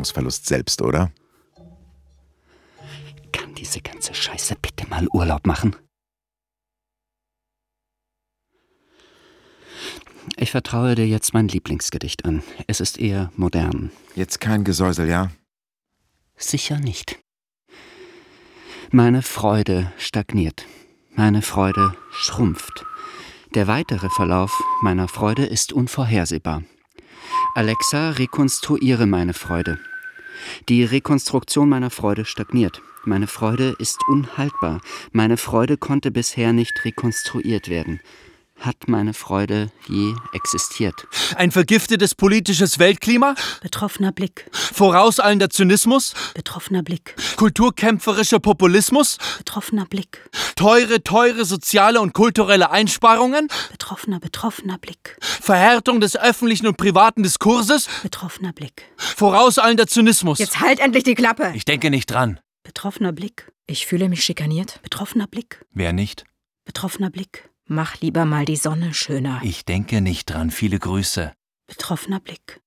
Orientierungsverlust selbst, oder? Kann diese ganze Scheiße bitte mal Urlaub machen? Ich vertraue dir jetzt mein Lieblingsgedicht an. Es ist eher modern. Jetzt kein Gesäusel, ja? Sicher nicht. Meine Freude stagniert. Meine Freude schrumpft. Der weitere Verlauf meiner Freude ist unvorhersehbar. Alexa, rekonstruiere meine Freude. Die Rekonstruktion meiner Freude stagniert. Meine Freude ist unhaltbar. Meine Freude konnte bisher nicht rekonstruiert werden. Hat meine Freude je existiert? Ein vergiftetes politisches Weltklima? Betroffener Blick. Vorauseilender Zynismus? Betroffener Blick. Kulturkämpferischer Populismus? Betroffener Blick. Teure soziale und kulturelle Einsparungen? Betroffener Blick. Verhärtung des öffentlichen und privaten Diskurses? Betroffener Blick. Vorauseilender Zynismus? Jetzt halt endlich die Klappe! Ich denke nicht dran. Betroffener Blick. Ich fühle mich schikaniert. Betroffener Blick. Wer nicht? Betroffener Blick. Mach lieber mal die Sonne schöner. Ich denke nicht dran. Viele Grüße. Betroffener Blick.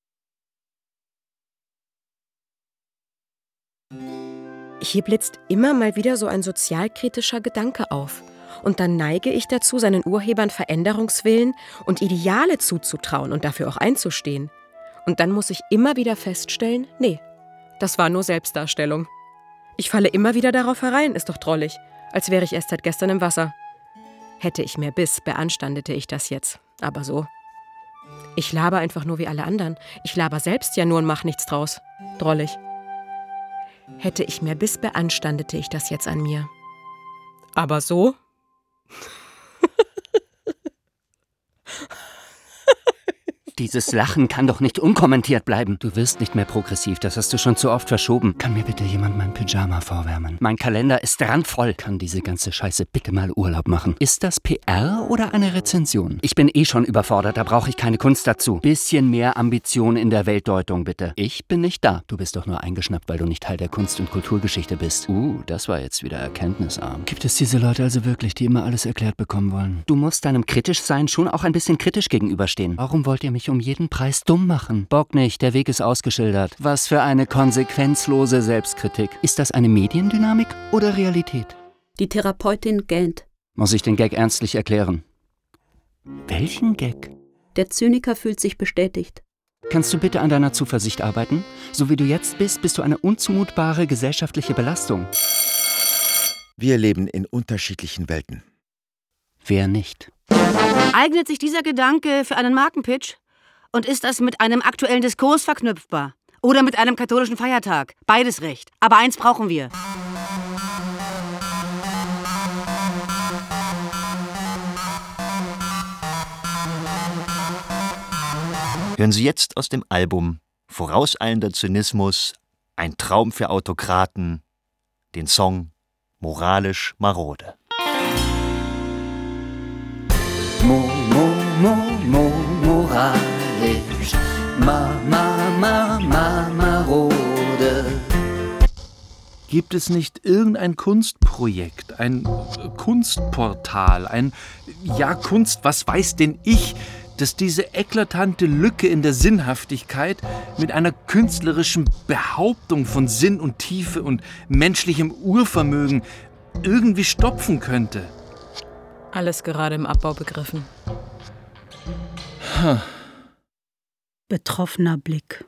Hier blitzt immer mal wieder so ein sozialkritischer Gedanke auf. Und dann neige ich dazu, seinen Urhebern Veränderungswillen und Ideale zuzutrauen und dafür auch einzustehen. Und dann muss ich immer wieder feststellen, nee, das war nur Selbstdarstellung. Ich falle immer wieder darauf herein, ist doch drollig, als wäre ich erst seit gestern im Wasser. Hätte ich mehr Biss, beanstandete ich das jetzt. Aber so. Ich laber einfach nur wie alle anderen. Ich laber selbst ja nur und mach nichts draus. Drollig. Hätte ich mehr Biss, beanstandete ich das jetzt an mir. Aber so? Dieses Lachen kann doch nicht unkommentiert bleiben. Du wirst nicht mehr progressiv, das hast du schon zu oft verschoben. Kann mir bitte jemand mein Pyjama vorwärmen? Mein Kalender ist randvoll. Kann diese ganze Scheiße bitte mal Urlaub machen? Ist das PR oder eine Rezension? Ich bin eh schon überfordert, da brauche ich keine Kunst dazu. Bisschen mehr Ambition in der Weltdeutung, bitte. Ich bin nicht da. Du bist doch nur eingeschnappt, weil du nicht Teil der Kunst- und Kulturgeschichte bist. Das war jetzt wieder erkenntnisarm. Gibt es diese Leute also wirklich, die immer alles erklärt bekommen wollen? Du musst deinem Kritischsein schon auch ein bisschen kritisch gegenüberstehen. Warum wollt ihr mich um jeden Preis dumm machen? Bock nicht, der Weg ist ausgeschildert. Was für eine konsequenzlose Selbstkritik. Ist das eine Mediendynamik oder Realität? Die Therapeutin gähnt. Muss ich den Gag ernstlich erklären? Welchen Gag? Der Zyniker fühlt sich bestätigt. Kannst du bitte an deiner Zuversicht arbeiten? So wie du jetzt bist, bist du eine unzumutbare gesellschaftliche Belastung. Wir leben in unterschiedlichen Welten. Wer nicht? Eignet sich dieser Gedanke für einen Markenpitch? Und ist das mit einem aktuellen Diskurs verknüpfbar? Oder mit einem katholischen Feiertag? Beides recht. Aber eins brauchen wir. Hören Sie jetzt aus dem Album Vorauseilender Zynismus, ein Traum für Autokraten, den Song Moralisch marode. Moralisch, marode. Gibt es nicht irgendein Kunstprojekt, ein Kunstportal, Kunst, was weiß denn ich, das diese eklatante Lücke in der Sinnhaftigkeit mit einer künstlerischen Behauptung von Sinn und Tiefe und menschlichem Urvermögen irgendwie stopfen könnte? Alles gerade im Abbau begriffen. Betroffener Blick.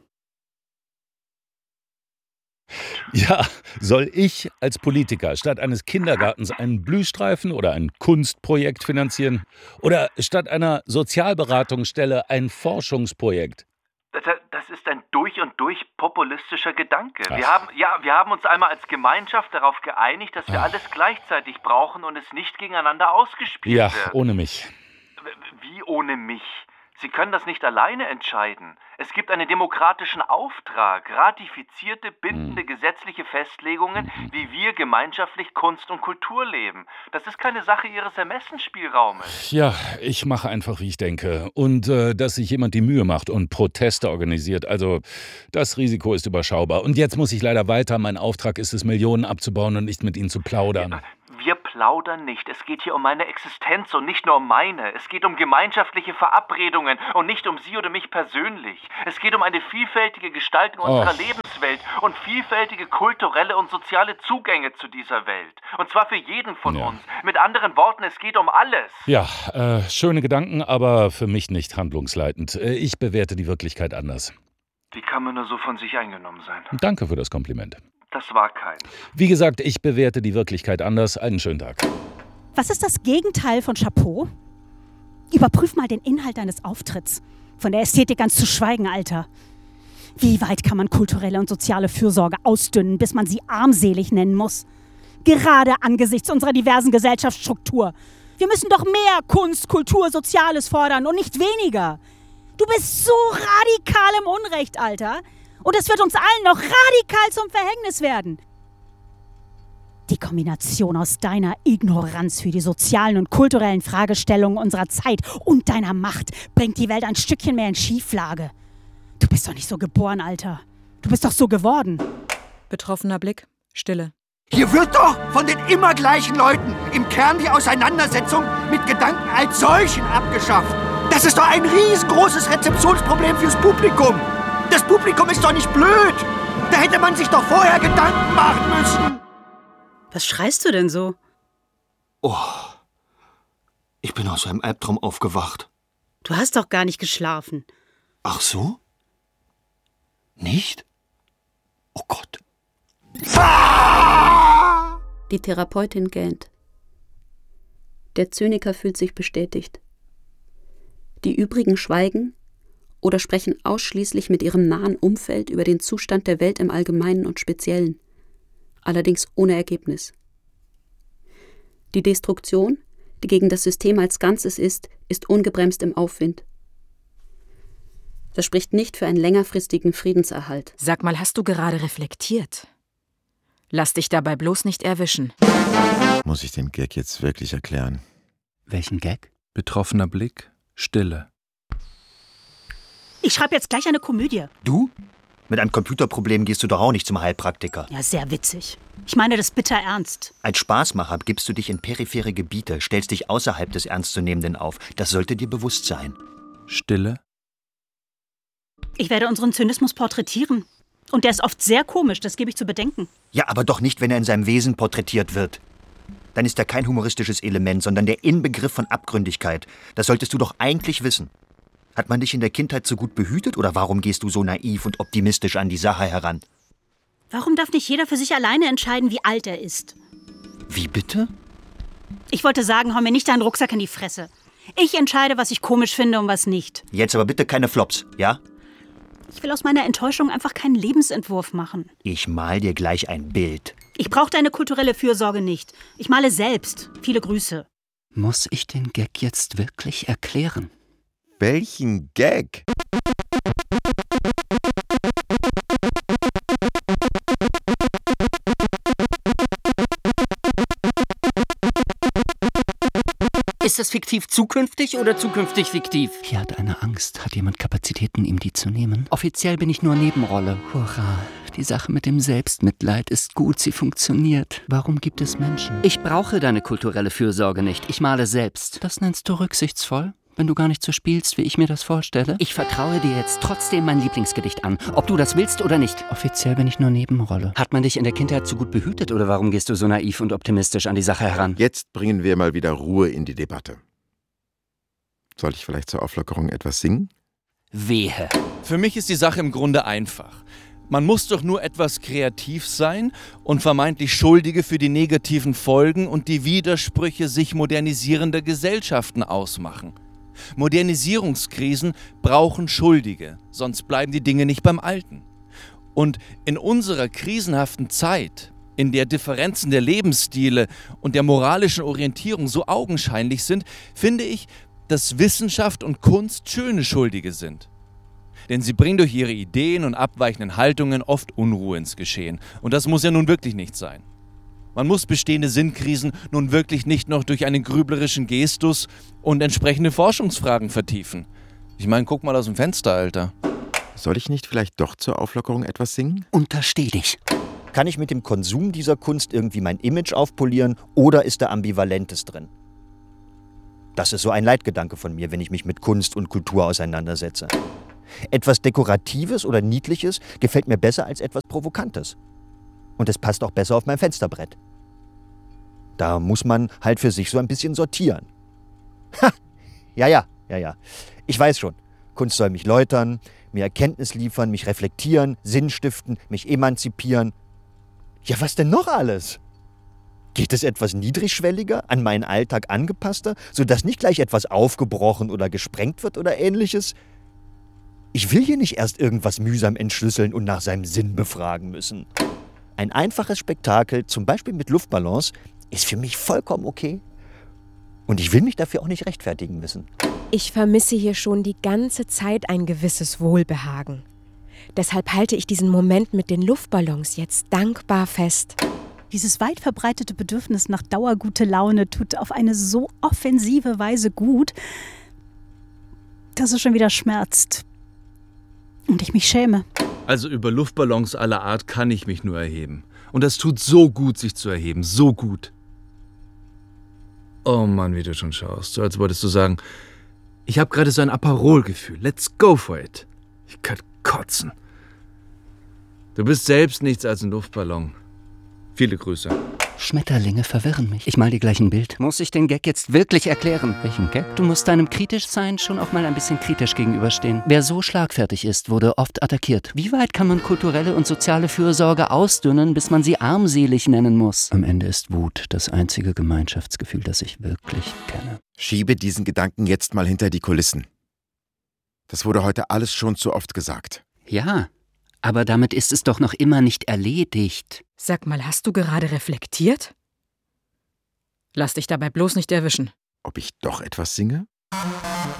Ja, soll ich als Politiker statt eines Kindergartens einen Blühstreifen oder ein Kunstprojekt finanzieren? Oder statt einer Sozialberatungsstelle ein Forschungsprojekt? Das ist ein durch und durch populistischer Gedanke. Wir haben uns einmal als Gemeinschaft darauf geeinigt, dass wir alles gleichzeitig brauchen und es nicht gegeneinander ausgespielt wird. Ja, ohne mich. Wie ohne mich? Sie können das nicht alleine entscheiden. Es gibt einen demokratischen Auftrag, ratifizierte, bindende gesetzliche Festlegungen, wie wir gemeinschaftlich Kunst und Kultur leben. Das ist keine Sache Ihres Ermessensspielraumes. Ja, ich mache einfach, wie ich denke. Und dass sich jemand die Mühe macht und Proteste organisiert. Also, das Risiko ist überschaubar. Und jetzt muss ich leider weiter. Mein Auftrag ist es, Millionen abzubauen und nicht mit Ihnen zu plaudern. Wir plaudern nicht. Es geht hier um meine Existenz und nicht nur um meine. Es geht um gemeinschaftliche Verabredungen und nicht um Sie oder mich persönlich. Es geht um eine vielfältige Gestaltung unserer Lebenswelt. Welt und vielfältige kulturelle und soziale Zugänge zu dieser Welt. Und zwar für jeden von uns. Mit anderen Worten, es geht um alles. Ja, schöne Gedanken, aber für mich nicht handlungsleitend. Ich bewerte die Wirklichkeit anders. Wie kann man nur so von sich eingenommen sein? Danke für das Kompliment. Das war kein. Wie gesagt, ich bewerte die Wirklichkeit anders. Einen schönen Tag. Was ist das Gegenteil von Chapeau? Überprüf mal den Inhalt deines Auftritts. Von der Ästhetik ganz zu schweigen, Alter. Wie weit kann man kulturelle und soziale Fürsorge ausdünnen, bis man sie armselig nennen muss? Gerade angesichts unserer diversen Gesellschaftsstruktur. Wir müssen doch mehr Kunst, Kultur, Soziales fordern und nicht weniger. Du bist so radikal im Unrecht, Alter. Und es wird uns allen noch radikal zum Verhängnis werden. Die Kombination aus deiner Ignoranz für die sozialen und kulturellen Fragestellungen unserer Zeit und deiner Macht bringt die Welt ein Stückchen mehr in Schieflage. Du bist doch nicht so geboren, Alter. Du bist doch so geworden. Betroffener Blick, Stille. Hier wird doch von den immer gleichen Leuten im Kern die Auseinandersetzung mit Gedanken als solchen abgeschafft. Das ist doch ein riesengroßes Rezeptionsproblem fürs Publikum. Das Publikum ist doch nicht blöd. Da hätte man sich doch vorher Gedanken machen müssen. Was schreist du denn so? Oh, ich bin aus einem Albtraum aufgewacht. Du hast doch gar nicht geschlafen. Ach so? Nicht? Oh Gott. Die Therapeutin gähnt. Der Zyniker fühlt sich bestätigt. Die übrigen schweigen oder sprechen ausschließlich mit ihrem nahen Umfeld über den Zustand der Welt im Allgemeinen und Speziellen. Allerdings ohne Ergebnis. Die Destruktion, die gegen das System als Ganzes ist ungebremst im Aufwind. Das spricht nicht für einen längerfristigen Friedenserhalt. Sag mal, hast du gerade reflektiert? Lass dich dabei bloß nicht erwischen. Muss ich den Gag jetzt wirklich erklären? Welchen Gag? Betroffener Blick, Stille. Ich schreibe jetzt gleich eine Komödie. Du? Mit einem Computerproblem gehst du doch auch nicht zum Heilpraktiker. Ja, sehr witzig. Ich meine das bitter ernst. Als Spaßmacher gibst du dich in periphere Gebiete, stellst dich außerhalb des Ernstzunehmenden auf. Das sollte dir bewusst sein. Stille. Ich werde unseren Zynismus porträtieren. Und der ist oft sehr komisch, das gebe ich zu bedenken. Ja, aber doch nicht, wenn er in seinem Wesen porträtiert wird. Dann ist er kein humoristisches Element, sondern der Inbegriff von Abgründigkeit. Das solltest du doch eigentlich wissen. Hat man dich in der Kindheit so gut behütet oder warum gehst du so naiv und optimistisch an die Sache heran? Warum darf nicht jeder für sich alleine entscheiden, wie alt er ist? Wie bitte? Ich wollte sagen, hau mir nicht deinen Rucksack in die Fresse. Ich entscheide, was ich komisch finde und was nicht. Jetzt aber bitte keine Flops, ja? Ich will aus meiner Enttäuschung einfach keinen Lebensentwurf machen. Ich mal dir gleich ein Bild. Ich brauche deine kulturelle Fürsorge nicht. Ich male selbst. Viele Grüße. Muss ich den Gag jetzt wirklich erklären? Welchen Gag? Ist das fiktiv zukünftig oder zukünftig fiktiv? Hier hat einer Angst. Hat jemand Kapazitäten, ihm die zu nehmen? Offiziell bin ich nur Nebenrolle. Hurra. Die Sache mit dem Selbstmitleid ist gut, sie funktioniert. Warum gibt es Menschen? Ich brauche deine kulturelle Fürsorge nicht. Ich male selbst. Das nennst du rücksichtsvoll? Wenn du gar nicht so spielst, wie ich mir das vorstelle? Ich vertraue dir jetzt trotzdem mein Lieblingsgedicht an, ob du das willst oder nicht. Offiziell bin ich nur Nebenrolle. Hat man dich in der Kindheit zu gut behütet oder warum gehst du so naiv und optimistisch an die Sache heran? Jetzt bringen wir mal wieder Ruhe in die Debatte. Soll ich vielleicht zur Auflockerung etwas singen? Wehe. Für mich ist die Sache im Grunde einfach. Man muss doch nur etwas kreativ sein und vermeintlich Schuldige für die negativen Folgen und die Widersprüche sich modernisierender Gesellschaften ausmachen. Modernisierungskrisen brauchen Schuldige, sonst bleiben die Dinge nicht beim Alten. Und in unserer krisenhaften Zeit, in der Differenzen der Lebensstile und der moralischen Orientierung so augenscheinlich sind, finde ich, dass Wissenschaft und Kunst schöne Schuldige sind. Denn sie bringen durch ihre Ideen und abweichenden Haltungen oft Unruhe ins Geschehen. Und das muss ja nun wirklich nicht sein. Man muss bestehende Sinnkrisen nun wirklich nicht noch durch einen grüblerischen Gestus und entsprechende Forschungsfragen vertiefen. Ich meine, guck mal aus dem Fenster, Alter. Soll ich nicht vielleicht doch zur Auflockerung etwas singen? Untersteh dich. Kann ich mit dem Konsum dieser Kunst irgendwie mein Image aufpolieren oder ist da Ambivalentes drin? Das ist so ein Leitgedanke von mir, wenn ich mich mit Kunst und Kultur auseinandersetze. Etwas Dekoratives oder Niedliches gefällt mir besser als etwas Provokantes. Und es passt auch besser auf mein Fensterbrett. Da muss man halt für sich so ein bisschen sortieren. Ha! Ja. Ich weiß schon. Kunst soll mich läutern, mir Erkenntnis liefern, mich reflektieren, Sinn stiften, mich emanzipieren. Ja, was denn noch alles? Geht es etwas niedrigschwelliger, an meinen Alltag angepasster, sodass nicht gleich etwas aufgebrochen oder gesprengt wird oder Ähnliches? Ich will hier nicht erst irgendwas mühsam entschlüsseln und nach seinem Sinn befragen müssen. Ein einfaches Spektakel, zum Beispiel mit Luftballons, ist für mich vollkommen okay. Und ich will mich dafür auch nicht rechtfertigen müssen. Ich vermisse hier schon die ganze Zeit ein gewisses Wohlbehagen. Deshalb halte ich diesen Moment mit den Luftballons jetzt dankbar fest. Dieses weit verbreitete Bedürfnis nach dauergute Laune tut auf eine so offensive Weise gut, dass es schon wieder schmerzt. Und ich mich schäme. Also über Luftballons aller Art kann ich mich nur erheben. Und das tut so gut, sich zu erheben. So gut. Oh Mann, wie du schon schaust. So als wolltest du sagen, ich habe gerade so ein Aperol-Gefühl. Let's go for it. Ich kann kotzen. Du bist selbst nichts als ein Luftballon. Viele Grüße. Schmetterlinge verwirren mich. Ich mal dir gleich ein Bild. Muss ich den Gag jetzt wirklich erklären? Welchen Gag? Du musst deinem Kritischsein schon auch mal ein bisschen kritisch gegenüberstehen. Wer so schlagfertig ist, wurde oft attackiert. Wie weit kann man kulturelle und soziale Fürsorge ausdünnen, bis man sie armselig nennen muss? Am Ende ist Wut das einzige Gemeinschaftsgefühl, das ich wirklich kenne. Schiebe diesen Gedanken jetzt mal hinter die Kulissen. Das wurde heute alles schon zu oft gesagt. Ja, aber damit ist es doch noch immer nicht erledigt. Sag mal, hast du gerade reflektiert? Lass dich dabei bloß nicht erwischen. Ob ich doch etwas singe?